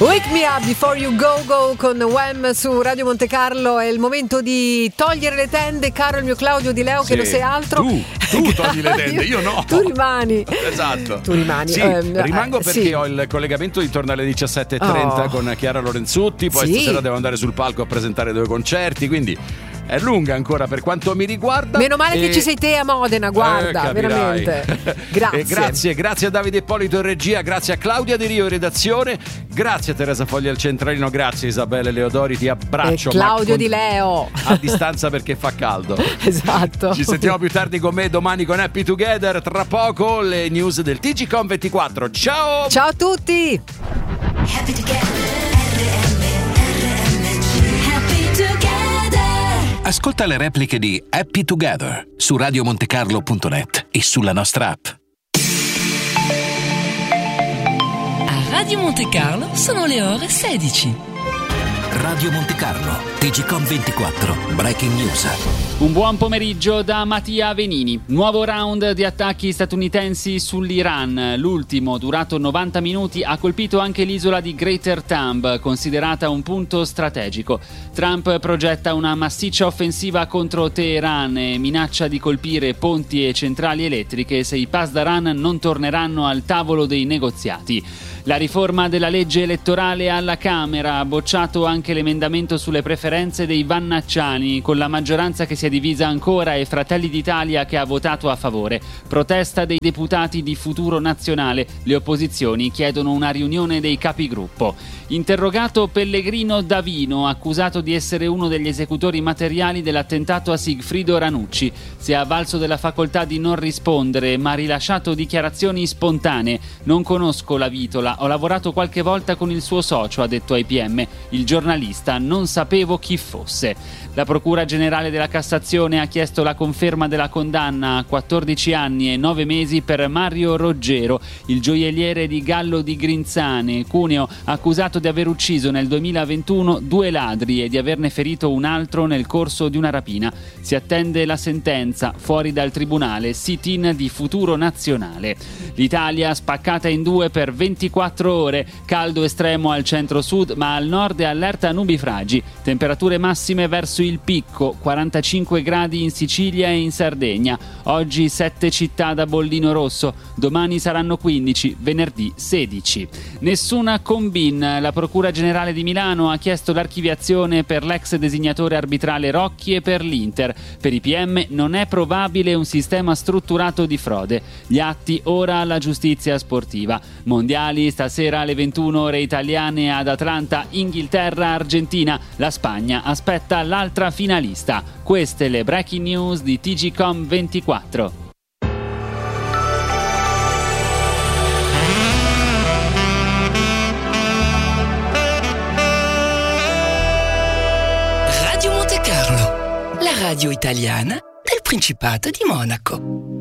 Wake Me Up Before You Go con Wham su Radio Monte Carlo. È il momento di togliere le tende, caro il mio Claudio Di Leo, che non sei altro. Tu togli le tende, io no. Tu rimani. Esatto. Tu rimani. Sì, rimango perché sì. ho il collegamento intorno alle 17:30 con Chiara Lorenzutti. Poi stasera devo andare sul palco a presentare 2 concerti, quindi è lunga ancora per quanto mi riguarda. Meno male che ci sei te a Modena, guarda, veramente. Grazie a Davide Ippolito in regia, grazie a Claudia Di Rio in redazione, grazie a Teresa Foglia al centralino, grazie a Isabelle Leodori, ti abbraccio. E Claudio Di Leo a distanza perché fa caldo. Esatto. Ci sentiamo più tardi con me domani con Happy Together, tra poco le news del TGCOM 24. Ciao! Ciao a tutti! Happy Together. Ascolta le repliche di Happy Together su radiomontecarlo.net e sulla nostra app. A Radio Monte Carlo sono le ore 16. Radio Monte Carlo, TGCOM 24, Breaking News. Un buon pomeriggio da Mattia Venini. Nuovo round di attacchi statunitensi sull'Iran. L'ultimo, durato 90 minuti, ha colpito anche l'isola di Greater Tamb, considerata un punto strategico. Trump progetta una massiccia offensiva contro Teheran e minaccia di colpire ponti e centrali elettriche se i Pasdaran non torneranno al tavolo dei negoziati. La riforma della legge elettorale alla Camera, ha bocciato anche l'emendamento sulle preferenze dei vannacciani, con la maggioranza che si è divisa ancora e Fratelli d'Italia che ha votato a favore. Protesta dei deputati di Futuro Nazionale, le opposizioni chiedono una riunione dei capigruppo. Interrogato Pellegrino Davino, accusato di essere uno degli esecutori materiali dell'attentato a Sigfrido Ranucci. Si è avvalso della facoltà di non rispondere, ma ha rilasciato dichiarazioni spontanee. Non conosco la Vitola, ho lavorato qualche volta con il suo socio, ha detto ai PM. Il giornalista non sapevo chi fosse. La Procura Generale della Cassazione ha chiesto la conferma della condanna a 14 anni e 9 mesi per Mario Roggero, il gioielliere di Gallo di Grinzane, Cuneo, accusato di aver ucciso nel 2021 2 ladri e di averne ferito un altro nel corso di una rapina. Si attende la sentenza fuori dal tribunale sit-in di Futuro Nazionale. L'Italia spaccata in 2 per 24 ore, caldo estremo al centro-sud, ma al nord è allerta nubifragi. Temperature massime verso il picco, 45 gradi in Sicilia e in Sardegna. Oggi 7 città da bollino rosso, domani saranno 15, venerdì 16. Nessuna combin. La Procura Generale di Milano ha chiesto l'archiviazione per l'ex designatore arbitrale Rocchi e per l'Inter. Per i PM non è probabile un sistema strutturato di frode. Gli atti ora alla giustizia sportiva. Mondiali stasera alle 21 ore italiane ad Atlanta, Inghilterra, Argentina. La Spagna aspetta l'altra finalista. Queste le breaking news di TGCOM 24. Radio Monte Carlo, la radio italiana del Principato di Monaco.